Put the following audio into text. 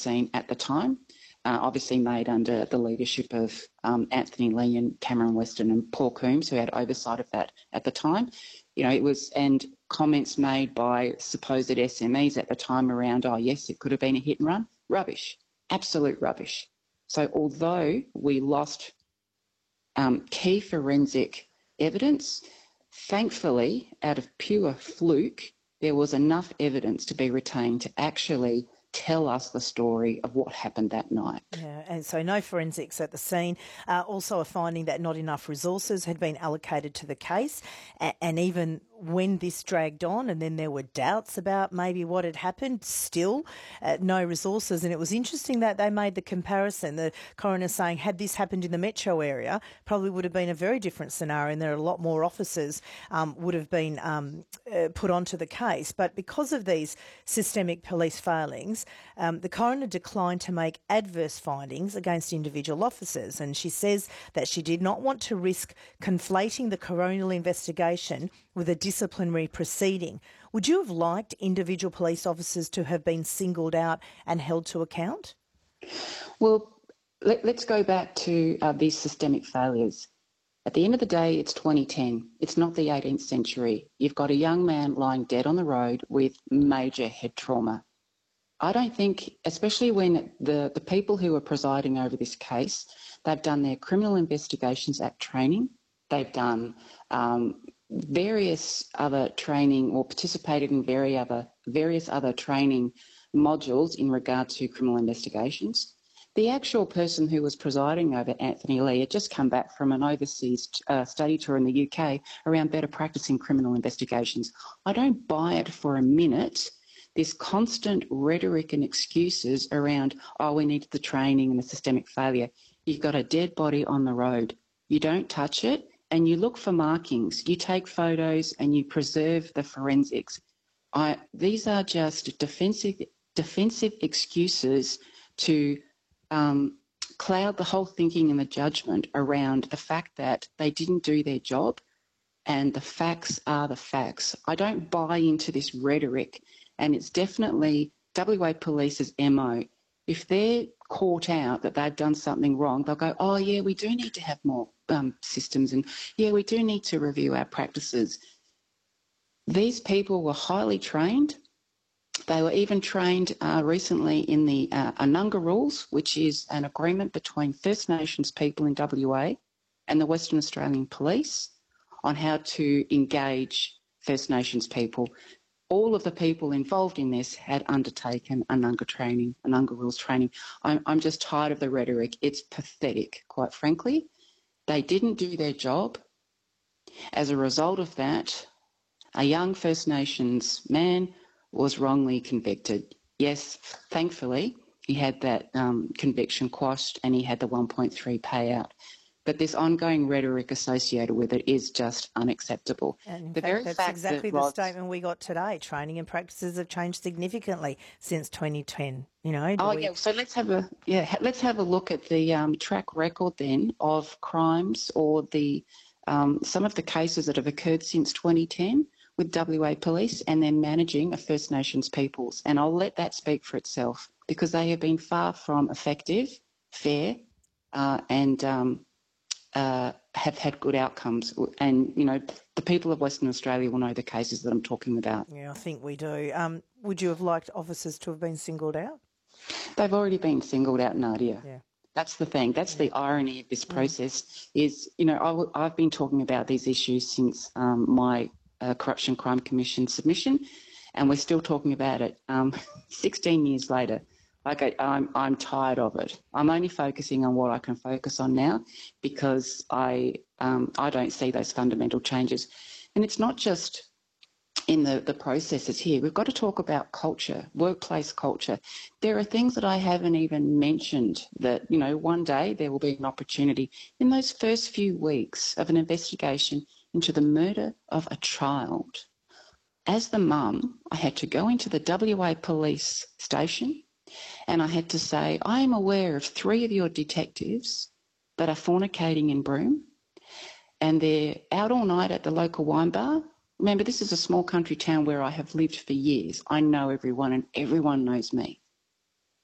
scene at the time, obviously made under the leadership of Anthony Lee and Cameron Weston and Paul Coombs, who had oversight of that at the time. It was, and comments made by supposed SMEs at the time around, oh yes, it could have been a hit and run. Rubbish, absolute rubbish. So although we lost key forensic evidence, thankfully, out of pure fluke, there was enough evidence to be retained to actually tell us the story of what happened that night. Yeah, and so no forensics at the scene. Also a finding that not enough resources had been allocated to the case, and even when this dragged on and then there were doubts about maybe what had happened, still no resources. And it was interesting that they made the comparison, the coroner saying had this happened in the metro area, probably would have been a very different scenario, and there are a lot more officers would have been put onto the case. But because of these systemic police failings, the coroner declined to make adverse findings against individual officers, and she says that she did not want to risk conflating the coronial investigation with a disciplinary proceeding. Would you have liked individual police officers to have been singled out and held to account? Well, let's go back to these systemic failures. At the end of the day, it's 2010. It's not the 18th century. You've got a young man lying dead on the road with major head trauma. I don't think, especially when the people who are presiding over this case, they've done their Criminal Investigations Act training, they've done various other training or participated in various other training modules in regard to criminal investigations. The actual person who was presiding over Anthony Lee had just come back from an overseas study tour in the UK around better practice in criminal investigations. I don't buy it for a minute, this constant rhetoric and excuses around, oh, we needed the training and the systemic failure. You've got a dead body on the road. You don't touch it, and you look for markings. You take photos and you preserve the forensics. These are just defensive excuses to cloud the whole thinking and the judgment around the fact that they didn't do their job, and the facts are the facts. I don't buy into this rhetoric, and it's definitely WA Police's MO. If they're caught out that they've done something wrong, they'll go, oh, yeah, we do need to have more systems, and, yeah, we do need to review our practices. These people were highly trained. They were even trained recently in the Anunga Rules, which is an agreement between First Nations people in WA and the Western Australian Police on how to engage First Nations people. All of the people involved in this had undertaken Anunga Rules training. I'm just tired of the rhetoric. It's pathetic, quite frankly. They didn't do their job. As a result of that, a young First Nations man was wrongly convicted. Yes, thankfully, he had that conviction quashed and he had the 1.3 payout. But this ongoing rhetoric associated with it is just unacceptable. And in fact, that's exactly the statement we got today. Training and practices have changed significantly since 2010. So let's have a look at the track record then of crimes or the some of the cases that have occurred since 2010 with WA Police and then managing a First Nations peoples. And I'll let that speak for itself, because they have been far from effective, fair, and have had good outcomes. And, the people of Western Australia will know the cases that I'm talking about. Yeah, I think we do. Would you have liked officers to have been singled out? They've already been singled out, Nadia. Yeah. That's the thing. That's the irony of this process is, I've been talking about these issues since my Corruption Crime Commission submission, and we're still talking about it 16 years later. I'm tired of it. I'm only focusing on what I can focus on now, because I don't see those fundamental changes. And it's not just in the processes here. We've got to talk about culture, workplace culture. There are things that I haven't even mentioned that, one day there will be an opportunity in those first few weeks of an investigation into the murder of a child. As the mum, I had to go into the WA Police station and I had to say, I am aware of 3 of your detectives that are fornicating in Broome, and they're out all night at the local wine bar. Remember, this is a small country town where I have lived for years. I know everyone and everyone knows me.